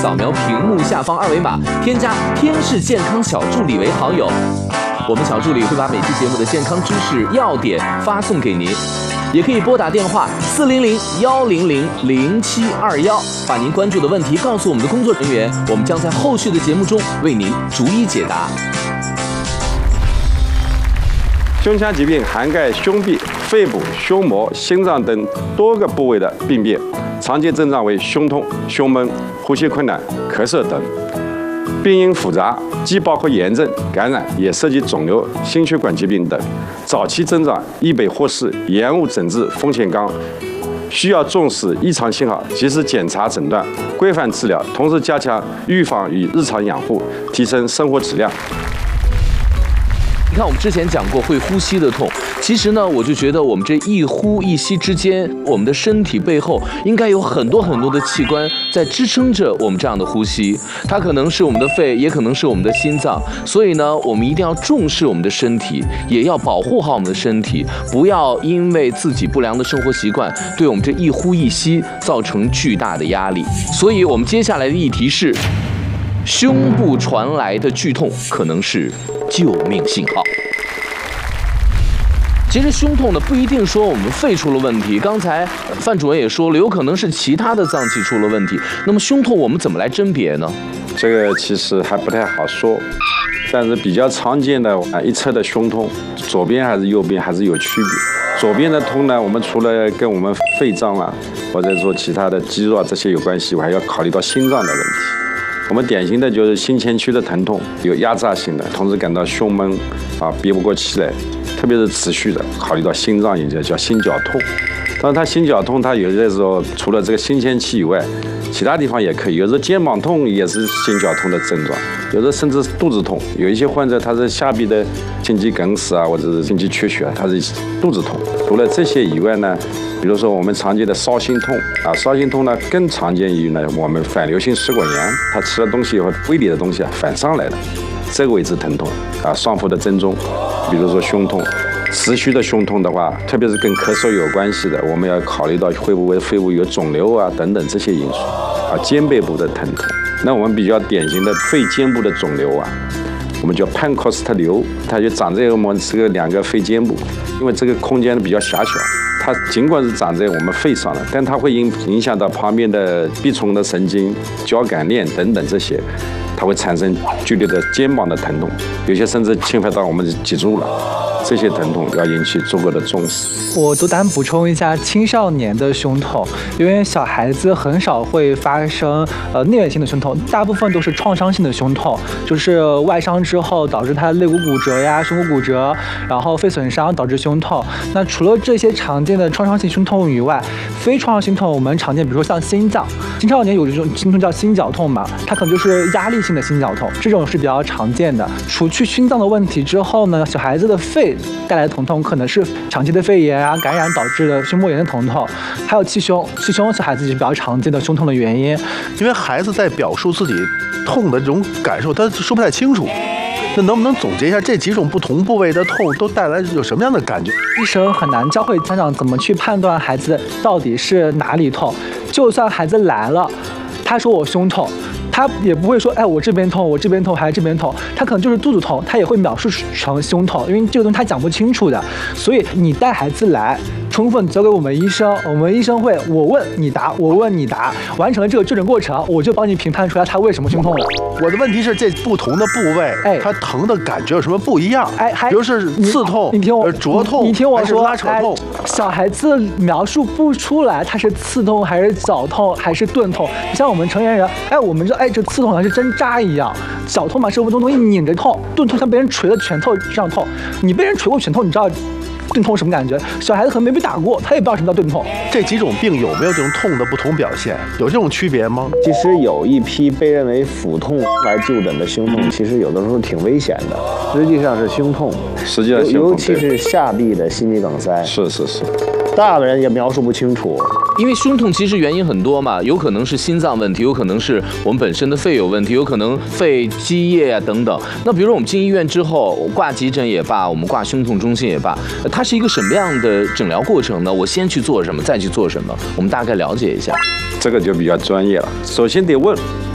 扫描屏幕下方二维码，添加天视健康小助理为好友。我们小助理会把每期节目的健康知识要点发送给您。也可以拨打电话400-100-0721，把您关注的问题告诉我们的工作人员，我们将在后续的节目中为您逐一解答。 胸腔疾病涵盖胸壁、肺部、胸膜、心脏等多个部位的病变，常见症状为胸痛、胸闷、呼吸困难、咳嗽等。病因复杂，既包括炎症、感染，也涉及肿瘤、心血管疾病等。早期症状易被忽视，延误诊治风险高，需要重视异常信号，及时检查诊断，规范治疗，同时加强预防与日常养护，提升生活质量。 你看，我们之前讲过会呼吸的痛，其实呢，我就觉得我们这一呼一吸之间，我们的身体背后应该有很多很多的器官在支撑着我们这样的呼吸，它可能是我们的肺，也可能是我们的心脏，所以呢，我们一定要重视我们的身体，也要保护好我们的身体，不要因为自己不良的生活习惯，对我们这一呼一吸造成巨大的压力。所以我们接下来的议题是，胸部传来的剧痛可能是救命信号。其实胸痛呢，不一定说我们肺出了问题，刚才范主任也说了，有可能是其他的脏器出了问题。那么胸痛我们怎么来甄别呢？ 这个其实还不太好说，但是比较常见的一侧的胸痛，左边还是右边还是有区别。左边的痛呢，我们除了跟我们肺脏啊，或者说其他的肌肉啊这些有关系，我还要考虑到心脏的问题。我们典型的就是心前区的疼痛，有压榨性的，同时感到胸闷憋不过气来，特别是持续的，考虑到心脏也叫心绞痛。当然，它心绞痛，它有的时候除了这个心前期以外，其他地方也可以。有时候肩膀痛也是心绞痛的症状，有时候甚至肚子痛。有一些患者他是下臂的心肌梗死啊，或者是心肌缺血，他是肚子痛。除了这些以外呢，比如说我们常见的烧心痛烧心痛呢更常见于呢我们反流性食管炎，他吃了东西以后胃里的东西反上来了，这个位置疼痛上腹的正中，比如说胸痛。持续的胸痛的话，特别是跟咳嗽有关系的，我们要考虑到会不会肺部有肿瘤等等这些因素肩背部的疼痛。那我们比较典型的肺尖部的肿瘤我们叫潘克斯特瘤，它就长在我们这个两个肺尖部，因为这个空间比较狭小，它尽管是长在我们肺上的，但它会影响到旁边的臂冲的神经、交感链等等这些，它会产生剧烈的肩膀的疼痛，有些甚至侵犯到我们的脊柱了。这些疼痛要引起足够的重视。 我独单补充一下青少年的胸痛，因为小孩子很少会发生内源性的胸痛，大部分都是创伤性的胸痛，就是外伤之后导致他肋骨骨折呀、胸骨骨折，然后肺损伤导致胸痛。那除了这些常见的创伤性胸痛以外，非创伤性痛我们常见，比如说像心脏，青少年有这种心痛叫心绞痛嘛，它可能就是压力性的心绞痛，这种是比较常见的。除去心脏的问题之后呢，小孩子的肺带来的疼痛可能是长期的肺炎感染导致的胸膜炎的疼痛，还有气胸，小孩子是比较常见的胸痛的原因。 因为孩子在表述自己痛的这种感受，他说不太清楚。那能不能总结一下这几种不同部位的痛都带来有什么样的感觉？ 医生很难教会家长怎么去判断孩子到底是哪里痛，就算孩子来了，他说我胸痛，他也不会说，我这边痛，我这边痛，还是这边痛，他可能就是肚子痛，他也会描述成胸痛，因为这个东西他讲不清楚的。所以你带孩子来，充分交给我们医生，我们医生会我问你答，我问你答，完成了这个就诊过程，我就帮你评判出来他为什么胸痛了。 我的问题是，这不同的部位，它疼的感觉有什么不一样？比如是刺痛， 你听我灼痛， 你听我说， 拉扯痛。 小孩子描述不出来，他是刺痛还是绞痛还是钝痛。像我们成年人，我们知道，这刺痛好像是针扎一样，绞痛嘛是东西拧着痛，钝痛像被人捶了拳头这样痛。你被人捶过拳头，你知道钝痛什么感觉？小孩子可能没被打过，他也不知道什么叫钝痛。 这几种病有没有这种痛的不同表现？有这种区别吗？ 其实有一批被认为腹痛来就诊的胸痛，其实有的时候挺危险的，实际上是胸痛，尤其是下臂的心肌梗塞。 是。 大的人也描述不清楚。 因为胸痛其实原因很多嘛，有可能是心脏问题，有可能是我们本身的肺有问题，有可能肺积液等等。那比如说我们进医院之后，挂急诊也罢，我们挂胸痛中心也罢，它是一个什么样的诊疗过程呢？我先去做什么，再去做什么？我们大概了解一下。 这个就比较专业了。首先得问